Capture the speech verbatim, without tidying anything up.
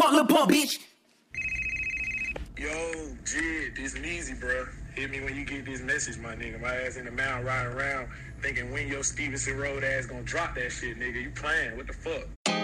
punk, little punk, bitch. Yo, Jid, this Neezy, bro. Hit me when you get this message, my nigga. My ass in the mountain riding around thinking when your Stevenson Road ass gonna drop that shit, nigga. You playing? What the fuck?